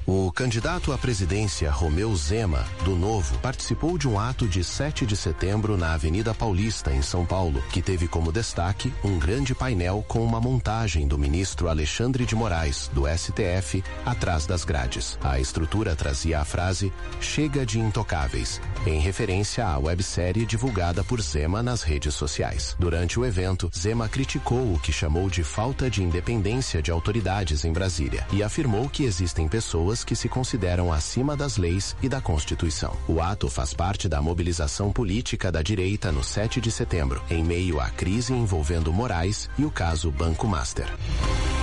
O candidato à presidência Romeu Zema, do Novo, participou de um ato de 7 de setembro na Avenida Paulista, em São Paulo, que teve como destaque um grande painel com uma montagem do ministro Alexandre de Moraes, do STF, atrás das grades. A estrutura trazia a frase "Chega de intocáveis", em referência à websérie divulgada por Zema nas redes sociais. Durante o evento, Zema criticou o que chamou de falta de independência de autoridades em Brasília e afirmou que existem pessoas que se consideram acima das leis e da Constituição. O ato faz parte da mobilização política da direita no 7 de setembro, em meio à crise envolvendo Moraes e o caso Banco Master.